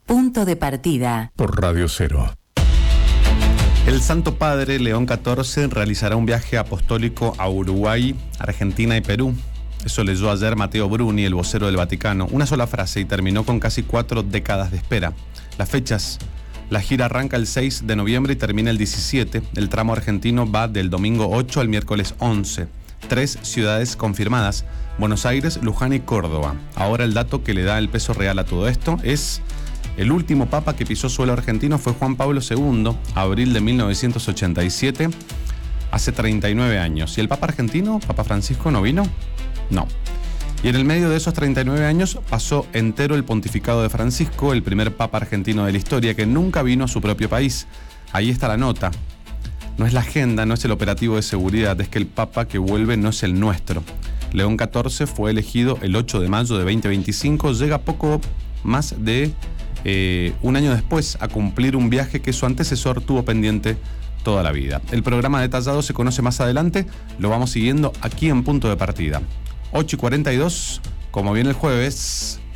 Punto de partida. Por Radio Cero. El Santo Padre León XIV realizará un viaje apostólico a Uruguay, Argentina y Perú. Eso leyó ayer Matteo Bruni, el vocero del Vaticano. Una sola frase y terminó con casi 4 décadas de espera. Las fechas. La gira arranca el 6 de noviembre y termina el 17. El tramo argentino va del domingo 8 al miércoles 11. 3 ciudades confirmadas: Buenos Aires, Luján y Córdoba. Ahora el dato que le da el peso real a todo esto es: el último papa que pisó suelo argentino fue Juan Pablo II, abril de 1987, hace 39 años. ¿Y el papa argentino, Papa Francisco, no vino? No. Y en el medio de esos 39 años pasó entero el pontificado de Francisco, el primer papa argentino de la historia, que nunca vino a su propio país. Ahí está la nota. No es la agenda, no es el operativo de seguridad, es que el papa que vuelve no es el nuestro. León XIV fue elegido el 8 de mayo de 2025, llega poco más de un año después a cumplir un viaje que su antecesor tuvo pendiente toda la vida. El programa detallado se conoce más adelante, lo vamos siguiendo aquí en Punto de Partida. 8:42, como viene el jueves.